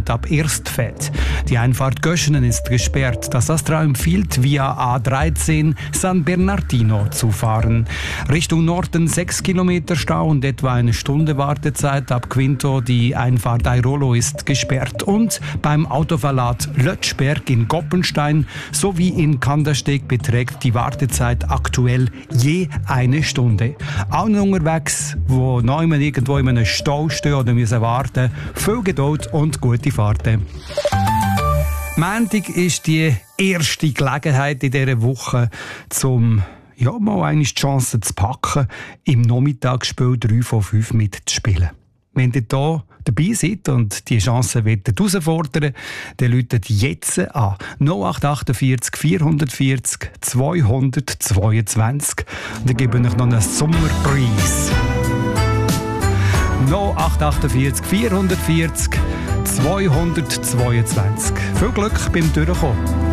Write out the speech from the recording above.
Wartezeit ab Erstfeld. Die Einfahrt Göschenen ist gesperrt. Das Astra empfiehlt, via A13 San Bernardino zu fahren. Richtung Norden 6 Kilometer Stau und etwa eine Stunde Wartezeit ab Quinto. Die Einfahrt Airolo ist gesperrt. Und beim Autoverlad Lötschberg in Goppenstein sowie in Kandersteg beträgt die Wartezeit aktuell je eine Stunde. Allen unterwegs, die noch irgendwo in einem Stau stehen oder müssen warten, viel Geduld und gute Fahrten. Montag ist die erste Gelegenheit in dieser Woche, mal eine Chance zu packen, im Nachmittagsspiel 3 von 5 mitzuspielen. Wenn ihr hier dabei seid und die Chance herausfordern, dann ruft jetzt an 0848 440 222 und dann gebe ich euch noch einen Sommerpreis. 0848 440 222. Viel Glück beim Durchkommen.